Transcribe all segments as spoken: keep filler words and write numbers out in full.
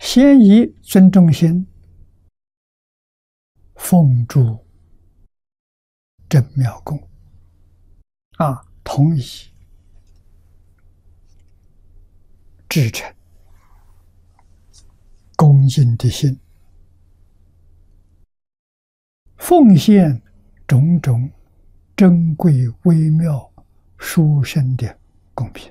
先以尊重心，奉诸真妙供啊，同以至诚恭敬的心，奉献种种珍贵微妙殊胜的供品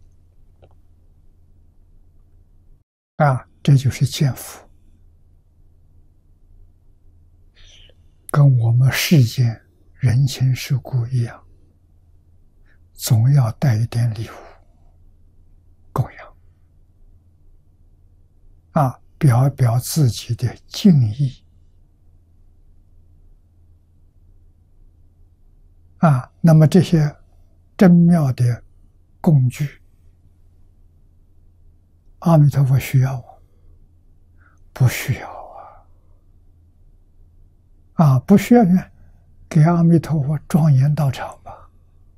啊，这就是见福，跟我们世间人情世故一样，总要带一点礼物供养啊，表一表自己的敬意啊。那么这些真妙的工具，阿弥陀佛需要吗？不需要啊！啊，不需要呢，给阿弥陀佛庄严道场吧。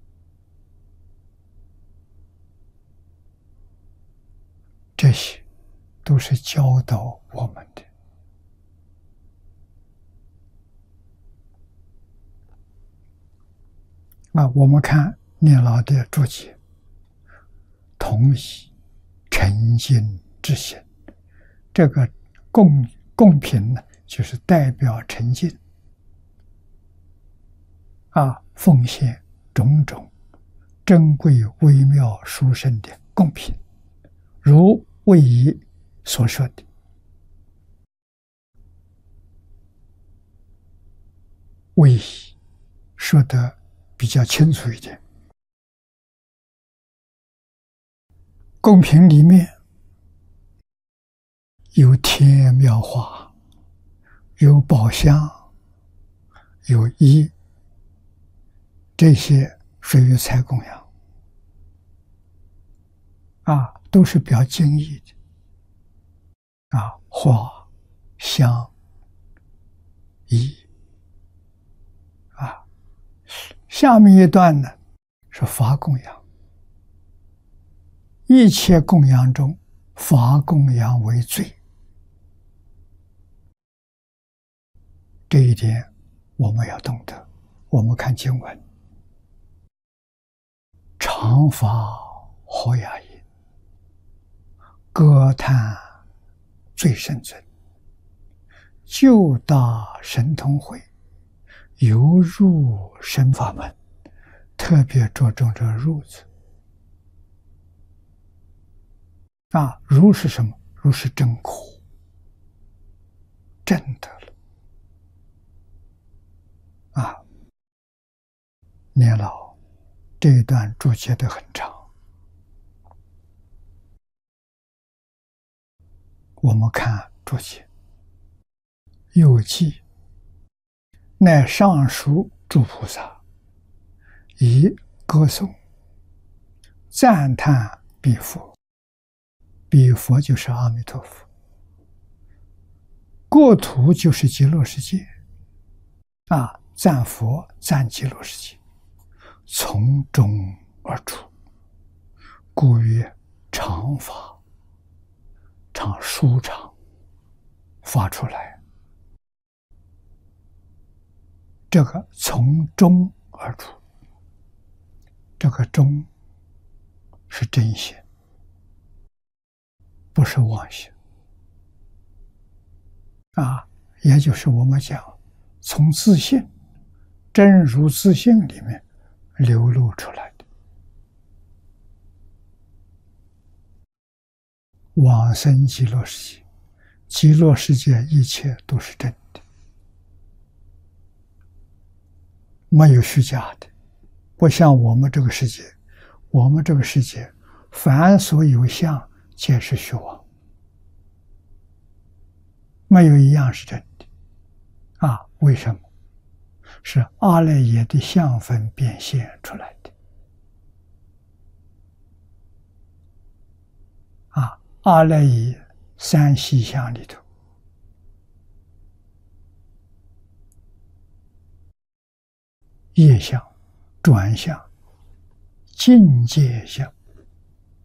这些都是教导我们的。啊，我们看念老的注解，同以诚心之心，这个供供品呢，就是代表诚信啊，奉献种种珍贵微妙殊胜的供品，如为仪所说的，为仪说得比较清楚一点。供品里面有天妙花，有宝香，有衣，这些属于财供养啊，都是比较精义的啊，花、香、衣啊。下面一段呢是法供养，一切供养中，法供养为最。这一点我们要懂得。我们看经文，常法何雅音，歌叹最胜尊，救大神通会，犹入神法门，特别着重这入字啊。如是什么？如是真苦，真的了啊。念老这一段注解得很长，我们看注解，又记乃上书诸菩萨，以歌颂赞叹彼佛，彼佛就是阿弥陀佛，国土就是极乐世界啊，赞佛赞极乐世界，从中而出，故曰常法，常舒畅发出来，这个从中而出，这个中是真心，不是妄心啊，也就是我们讲从自信真如自信里面流露出来的。往生极乐世界，极乐世界一切都是真的，没有虚假的，不像我们这个世界，我们这个世界凡所有相皆是虚妄，没有一样是真的啊。为什么？是阿赖耶的相分变现出来的啊。阿赖耶三细相里头，业相、转相、境界相